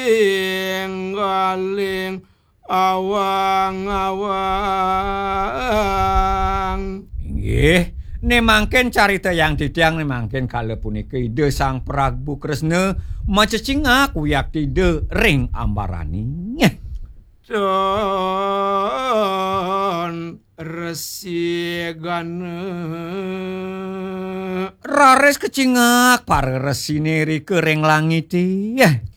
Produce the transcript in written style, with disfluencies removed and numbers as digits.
galing awang-awang. Nggih, nemangken carita yang didang nemangken kala punika ide Sang Prabu Kresna macecingak uyak ide ring ambarani. Don resigana Rares kecingak para resine rike ring langit.